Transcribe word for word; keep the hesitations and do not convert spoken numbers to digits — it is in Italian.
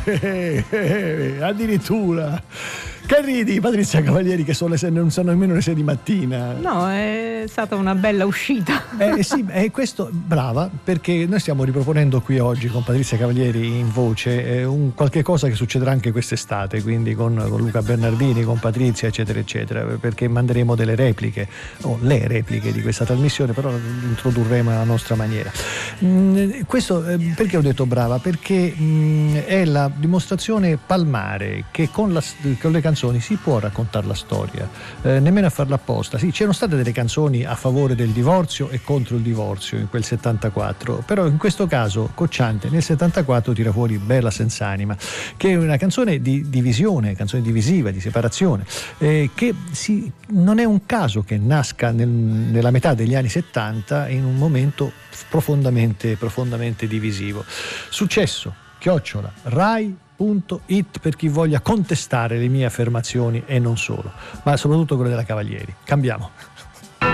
eh, eh, addirittura. Che ridi, Patrizia Cavalieri, che sono le sei, non sono nemmeno le sei di mattina? No, è stata una bella uscita. Eh sì, è questo, brava, perché noi stiamo riproponendo qui oggi con Patrizia Cavalieri in voce eh, un qualche cosa che succederà anche quest'estate, quindi con, con Luca Bernardini, con Patrizia, eccetera, eccetera, perché manderemo delle repliche, o le repliche di questa trasmissione, però le introdurremo alla nostra maniera. Mm, questo eh, perché ho detto brava? Perché mm, è la dimostrazione palmare che con, la, con le canzoni si può raccontare la storia, eh, nemmeno a farla apposta. Sì, c'erano state delle canzoni a favore del divorzio e contro il divorzio in quel settantaquattro, però in questo caso Cocciante nel settantaquattro tira fuori Bella Senz'anima, che è una canzone di divisione, canzone divisiva, di separazione, eh, che si, non è un caso che nasca nel, nella metà degli anni settanta in un momento profondamente, profondamente divisivo. Successo, chiocciola, Rai punto it per chi voglia contestare le mie affermazioni e non solo, ma soprattutto quelle della Cavalieri. Cambiamo.